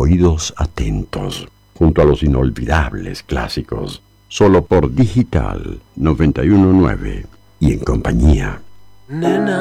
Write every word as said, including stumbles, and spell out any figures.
oídos atentos, junto a los inolvidables clásicos, solo por Digital noventa y uno punto nueve y en compañía. Nena,